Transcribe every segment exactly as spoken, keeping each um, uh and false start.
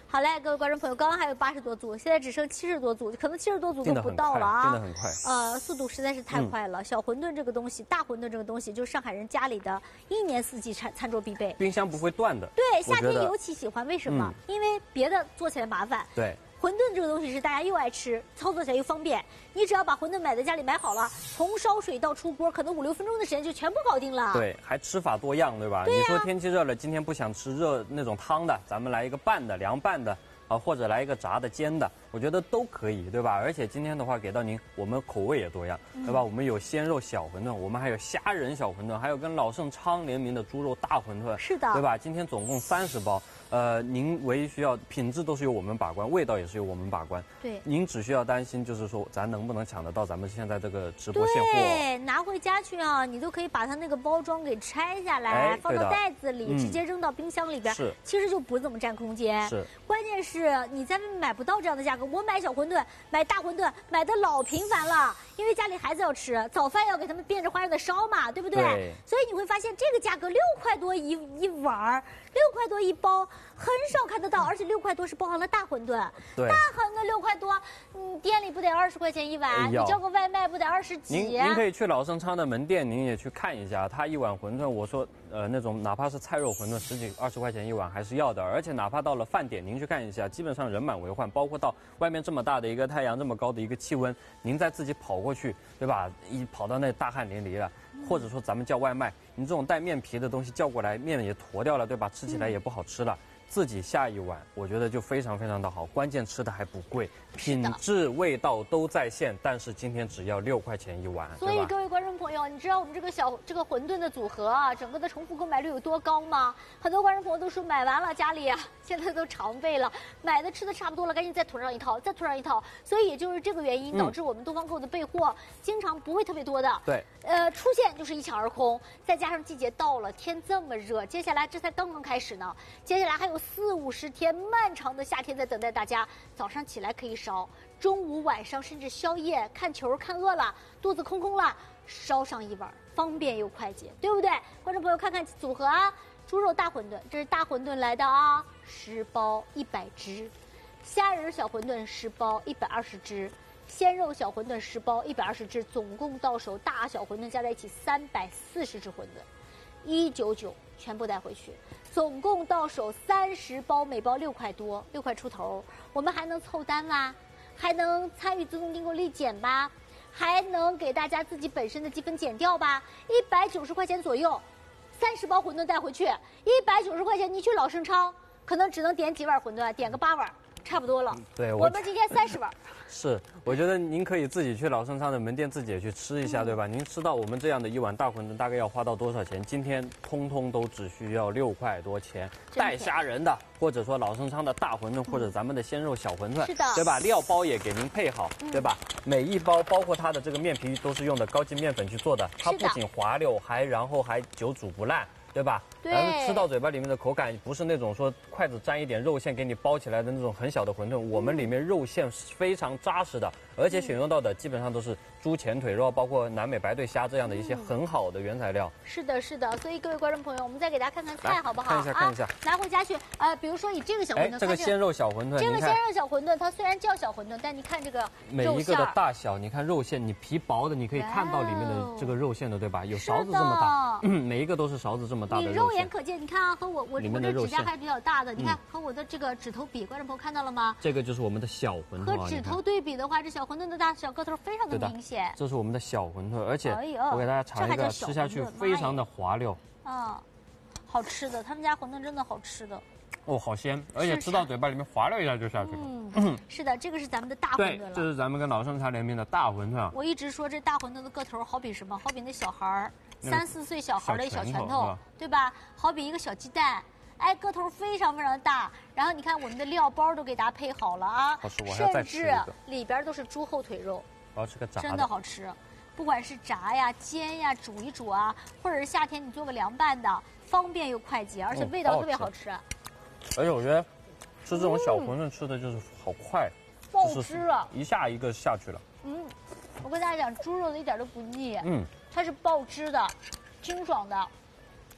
好嘞，各位观众朋友，刚刚还有八十多组，现在只剩七十多组，可能七十多组都不到了啊！ 订得很快， 呃，速度实在是太快了。嗯、小馄饨这个东西，大馄饨这个东西，就是上海人家里的一年四季餐餐桌必备， 冰箱不会断的。 对，夏天尤其喜欢，为什么？嗯、因为别的做起来麻烦。 对。 馄饨这个东西是大家又爱吃，操作起来又方便。你只要把馄饨买在家里买好了，从烧水到出锅，可能五六分钟的时间就全部搞定了。 对，还吃法多样，对吧？对啊、你说天气热了，今天不想吃热那种汤的，咱们来一个拌的、凉拌的啊，或者来一个炸的、煎的，我觉得都可以，对吧？而且今天的话给到您，我们口味也多样，对吧？嗯、我们有鲜肉小馄饨，我们还有虾仁小馄饨，还有跟老盛昌联名的猪肉大馄饨， 是的， 对吧？今天总共三十包。 呃，您唯一需要品质都是由我们把关，味道也是由我们把关。 对， 您只需要担心就是说，咱能不能抢得到咱们现在这个直播现货？ 对，拿回家去啊，你都可以把它那个包装给拆下来，哎、放到袋子里，嗯、直接扔到冰箱里边。 是， 其实就不怎么占空间。 是， 关键是你在外面买不到这样的价格。我买小馄饨，买大馄饨，买的老频繁了，因为家里孩子要吃，早饭要给他们变着花样的烧嘛，对不对？ 对。 所以你会发现这个价格六块多一一碗儿，六块多一包，很少看。 得到，而且六块多是包含了大馄饨， 对， 大馄饨六块多，嗯，店里不得二十块钱一碗，哎、你叫个外卖不得二十几？ 您您可以去老盛昌的门店，您也去看一下，他一碗馄饨，我说呃那种哪怕是菜肉馄饨，十几二十块钱一碗还是要的，而且哪怕到了饭点，您去看一下，基本上人满为患，包括到外面这么大的一个太阳，这么高的一个气温，您再自己跑过去，对吧？一跑到那大汗淋漓了。 或者说咱们叫外卖，你这种带面皮的东西叫过来，面也坨掉了，对吧？吃起来也不好吃了。嗯、自己下一碗，我觉得就非常非常的好。关键吃的还不贵，品质味道都在线。但是今天只要六块钱一碗， 所以各位观众朋友，你知道我们这个小这个馄饨的组合啊，整个的重复购买率有多高吗？很多观众朋友都说买完了家里啊，现在都常备了，买的吃的差不多了，赶紧再囤上一套，再囤上一套。所以也就是这个原因，导致我们东方购的备货经常不会特别多的。 对， 呃，出现。 就是一抢而空，再加上季节到了，天这么热，接下来这才刚刚开始呢，接下来还有四五十天漫长的夏天在等待大家。早上起来可以烧，中午、晚上甚至宵夜看球看饿了，肚子空空了，烧上一碗，方便又快捷，对不对？观众朋友看看组合啊，猪肉大馄饨，这是大馄饨来的啊，十包一百只；虾仁小馄饨十包一百二十只。 鲜肉小馄饨十包，一百二十只，总共到手大小馄饨加在一起三百四十只馄饨，一九九全部带回去，总共到手三十包，每包六块多，六块出头。我们还能凑单啦，还能参与自动订购立减吧，还能给大家自己本身的积分减掉吧，一百九十块钱左右，三十包馄饨带回去，一百九十块钱，你去老盛昌可能只能点几碗馄饨，点个八碗。 差不多了， 对我们今天三十碗。 是，我觉得您可以自己去老盛昌的门店自己也去吃一下， 嗯、 对吧？您吃到我们这样的一碗大馄饨，大概要花到多少钱？今天通通都只需要六块多钱，带虾仁的，或者说老盛昌的大馄饨，嗯、或者咱们的鲜肉小馄饨， 是的， 对吧？料包也给您配好， 嗯、 对吧？每一包包括它的这个面皮都是用的高筋面粉去做的，它不仅滑溜，还然后还久煮不烂。 对吧？ 对， 咱们吃到嘴巴里面的口感不是那种说筷子沾一点肉馅给你包起来的那种很小的馄饨，我们里面肉馅是非常扎实的，而且选用到的基本上都是猪前腿肉，包括南美白对虾这样的一些很好的原材料。 是的，是的。所以各位观众朋友，我们再给大家看看菜好不好？ 看一下，看一下， 拿回家去。呃，比如说以这个小馄饨， 这个鲜肉小馄饨， 这个鲜肉小馄饨，它虽然叫小馄饨，但你看这个每一个的大小，你看肉馅，你皮薄的，你可以看到里面的这个肉馅的，对吧？有勺子这么大，每一个都是勺子这么大的肉馅。 你肉眼可见，你看啊，和我我我这指甲还比较大的，你看和我的这个指头比，观众朋友看到了吗？ 这个就是我们的小馄饨。 和指头对比的话，这小馄饨的大小个头非常的明显。 这是我们的小馄饨，而且我给大家尝一个，吃下去非常的滑溜。 嗯，好吃的，他们家馄饨真的好吃的。 哦，好鲜，而且吃到嘴巴里面滑溜一下就下去了。 嗯，是的，这个是咱们的大馄饨了。 这是咱们跟老盛昌联名的大馄饨。 我一直说这大馄饨的个头好比什么？好比那小孩儿。 三四岁小孩的小拳头，对吧？好比一个小鸡蛋，哎，个头非常非常大。然后你看我们的料包都给大家配好了啊，甚至里边都是猪后腿肉。 我要吃个炸的， 真的好吃。不管是炸呀、煎呀、煮一煮啊，或者是夏天你做个凉拌的，方便又快捷，而且味道特别好吃。 而且我觉得吃这种小馄饨吃的就是好快， 不好吃啊， 一下一个下去了。 嗯，我跟大家讲，猪肉的一点都不腻。 嗯。 它是爆汁的，清爽的，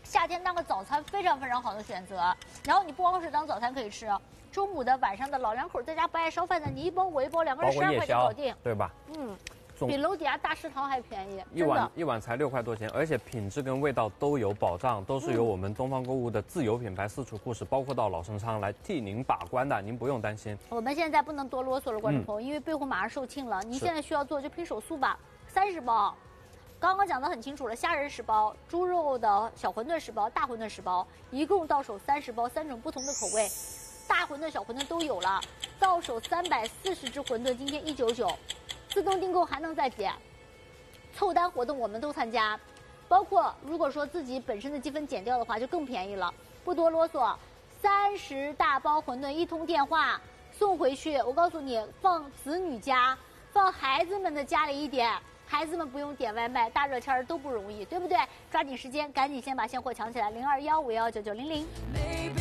夏天当个早餐非常非常好的选择。然后你不光是当早餐可以吃，中午的、晚上的，老两口在家不爱烧饭的，你一包我一包，两个人十二块钱搞定， 对吧？ 嗯。比楼底下大食堂还便宜， 一碗一碗才六块多钱，而且品质跟味道都有保障，都是由我们东方购物的自有品牌私厨故事，包括到老盛昌来替您把关的，您不用担心。 我们现在不能多啰嗦了，观众朋友，嗯、因为备货马上售罄了，您现在需要做就拼手速吧，三十包。刚刚讲得很清楚了，虾仁十包，猪肉的小馄饨十包，大馄饨十包，一共到手三十包，三种不同的口味，大馄饨、小馄饨都有了，到手三百四十只馄饨，今天一九九。自动订购还能再减，凑单活动我们都参加，包括如果说自己本身的积分减掉的话，就更便宜了。不多啰嗦，三十大包馄饨一通电话送回去。我告诉你，放子女家，放孩子们的家里一点，孩子们不用点外卖，大热天都不容易，对不对？抓紧时间，赶紧先把现货抢起来，零二幺五幺九九零零。